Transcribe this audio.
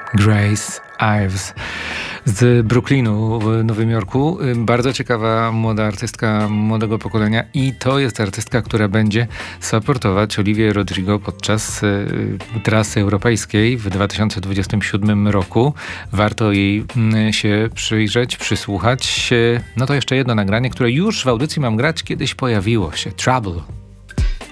Grace Ives z Brooklynu w Nowym Jorku. Bardzo ciekawa młoda artystka młodego pokolenia i to jest artystka, która będzie supportować Olivię Rodrigo podczas trasy europejskiej w 2027 roku. Warto jej się przyjrzeć, przysłuchać. No to jeszcze jedno nagranie, które już w audycji Mam Grać kiedyś pojawiło się. Trouble.